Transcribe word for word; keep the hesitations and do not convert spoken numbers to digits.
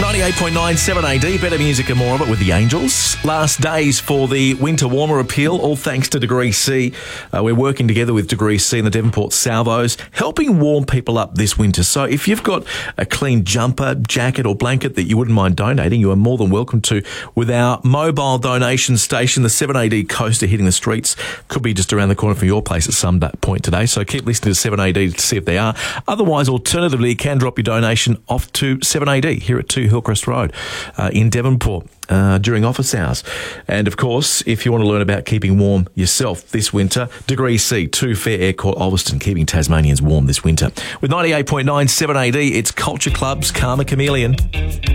ninety-eight point nine seven A D, better music and more of it with the Angels. Last days for the winter warmer appeal, all thanks to Degree C. Uh, we're working together with Degree C and the Devonport Salvos, helping warm people up this winter. So if you've got a clean jumper, jacket or blanket that you wouldn't mind donating, you are more than welcome to with our mobile donation station. The seven A D coaster hitting the streets could be just around the corner from your place at some point today. So keep listening to seven A D to see if they are. Otherwise, alternatively, you can drop your donation off to seven A D here at two Hillcrest Road uh, in Devonport uh, during office hours. And of course, if you want to learn about keeping warm yourself this winter, Degree C, two Fair Air Court, Ulverston, keeping Tasmanians warm this winter. With ninety-eight point nine seven A D, it's Culture Club's Karma Chameleon.